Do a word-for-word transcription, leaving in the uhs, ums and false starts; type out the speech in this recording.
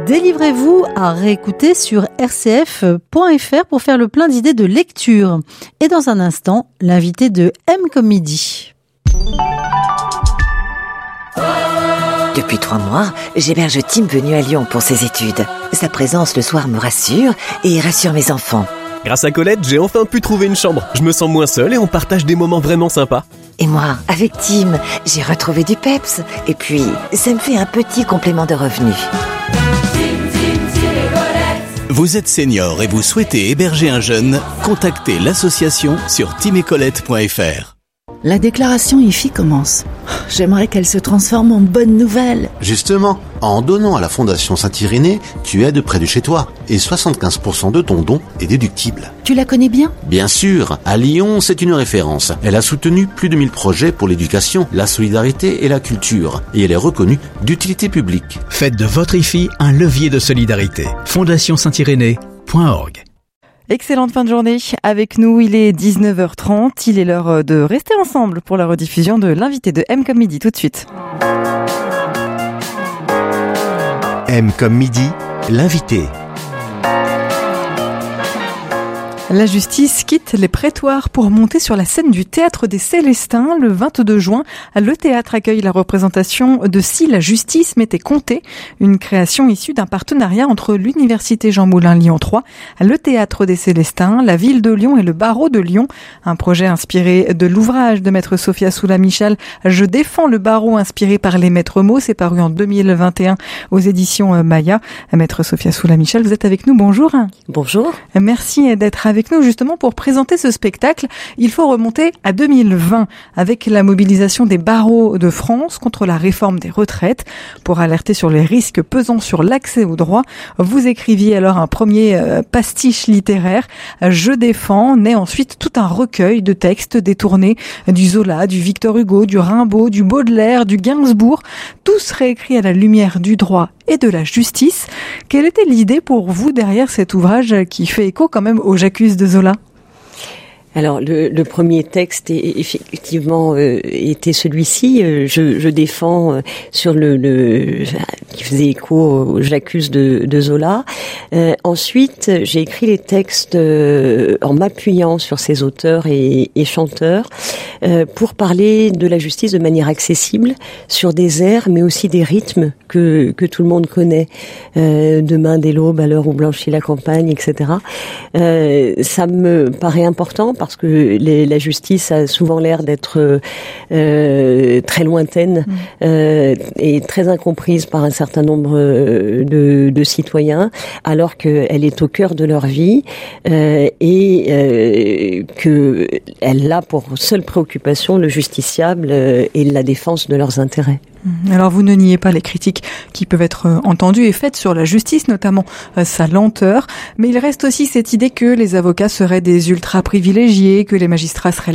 Délivrez-vous à réécouter sur r c f point f r pour faire le plein d'idées de lecture. Et dans un instant, l'invité de M comme midi. Depuis trois mois, j'héberge Tim venu à Lyon pour ses études. Sa présence le soir me rassure et rassure mes enfants. Grâce à Colette, j'ai enfin pu trouver une chambre. Je me sens moins seul et on partage des moments vraiment sympas. Et moi, avec Tim, j'ai retrouvé du peps. Et puis, ça me fait un petit complément de revenu. Vous êtes senior et vous souhaitez héberger un jeune? Contactez l'association sur tim et colette point f r. La déclaration I F I commence. J'aimerais qu'elle se transforme en bonne nouvelle. Justement, en donnant à la Fondation Saint-Irénée, tu aides près de chez toi et soixante-quinze pour cent de ton don est déductible. Tu la connais bien ? Bien sûr, à Lyon, c'est une référence. Elle a soutenu plus de mille projets pour l'éducation, la solidarité et la culture. Et elle est reconnue d'utilité publique. Faites de votre I F I un levier de solidarité. fondation saint irénée point org. Excellente fin de journée avec nous, il est dix-neuf heures trente, il est l'heure de rester ensemble pour la rediffusion de l'invité de M comme midi tout de suite. M comme midi, l'invité. La justice quitte les prétoires pour monter sur la scène du Théâtre des Célestins. Le vingt-deux juin, le théâtre accueille la représentation de Si la justice m'était comptée, une création issue d'un partenariat entre l'Université Jean Moulin Lyon trois, le Théâtre des Célestins, la ville de Lyon et le barreau de Lyon. Un projet inspiré de l'ouvrage de maître Sophia Soula-Michel, Je défends le barreau, inspiré par les maîtres mots. C'est paru en deux mille vingt et un aux éditions Maya. Maître Sophia Soula-Michel, vous êtes avec nous, bonjour. Bonjour. Merci d'être avec avec nous justement pour présenter ce spectacle. Il faut remonter à deux mille vingt avec la mobilisation des barreaux de France contre la réforme des retraites. Pour alerter sur les risques pesant sur l'accès au droit, vous écriviez alors un premier euh, pastiche littéraire, Je défends, naît ensuite tout un recueil de textes détournés du Zola, du Victor Hugo, du Rimbaud, du Baudelaire, du Gainsbourg, tous réécrits à la lumière du droit et de la justice. Quelle était l'idée pour vous derrière cet ouvrage qui fait écho quand même au J'accuse de Zola ? Alors le, le premier texte est, effectivement euh, était celui-ci. Euh, je, je défends euh, sur le, le qui faisait écho au J'accuse de, de Zola. Euh, ensuite, j'ai écrit les textes euh, en m'appuyant sur ces auteurs et, et chanteurs euh, pour parler de la justice de manière accessible sur des airs, mais aussi des rythmes que que tout le monde connaît. Euh, Demain dès l'aube, à l'heure où blanchit la campagne, et cetera. Euh, ça me paraît important parce que les, la justice a souvent l'air d'être euh, très lointaine mmh. euh, et très incomprise par un certain nombre de, de citoyens, alors qu'elle est au cœur de leur vie euh, et euh, qu'elle a pour seule préoccupation le justiciable euh, et la défense de leurs intérêts. Alors vous ne niez pas les critiques qui peuvent être entendues et faites sur la justice, notamment euh, sa lenteur, mais il reste aussi cette idée que les avocats seraient des ultra privilégiés, que les magistrats seraient